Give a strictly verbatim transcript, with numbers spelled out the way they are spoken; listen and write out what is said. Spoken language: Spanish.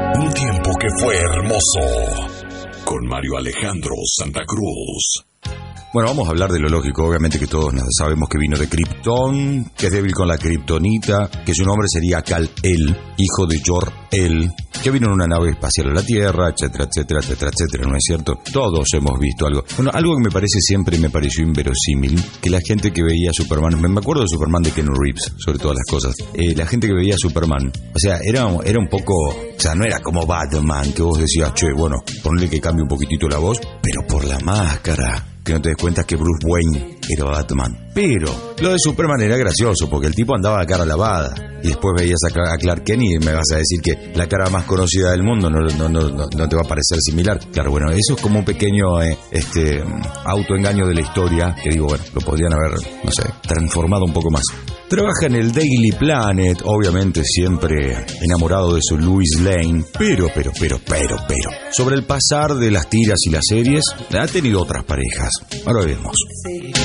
Un tiempo que fue hermoso. Con Mario Alejandro Santa Cruz. Bueno, vamos a hablar de lo lógico. Obviamente que todos sabemos que vino de Krypton, que es débil con la kriptonita, que su nombre sería Kal-El, hijo de Jor-El, que vino en una nave espacial a la Tierra, etcétera, etcétera, etcétera, etcétera, ¿no es cierto? Todos hemos visto algo. Bueno, algo que me parece siempre me pareció inverosímil, que la gente que veía a Superman, me acuerdo de Superman de Keanu Reeves, sobre todas las cosas, eh, la gente que veía a Superman, o sea, era, era un poco, o sea, no era como Batman, que vos decías, che, bueno, ponle que cambie un poquitito la voz, pero por la máscara, que no te des cuenta que Bruce Wayne era Batman. Pero lo de Superman era gracioso, porque el tipo andaba a cara lavada, y después veías a Clark Kent y me vas a decir que la cara más conocida del mundo no, no, no, no, no te va a parecer similar. Claro, bueno, eso es como un pequeño eh, este autoengaño de la historia, que digo, bueno, lo podrían haber, no sé, transformado un poco más. Trabaja en el Daily Planet, obviamente siempre enamorado de su Lois Lane, pero, pero, pero, pero, pero, sobre el pasar de las tiras y las series, ha tenido otras parejas. Ahora vemos.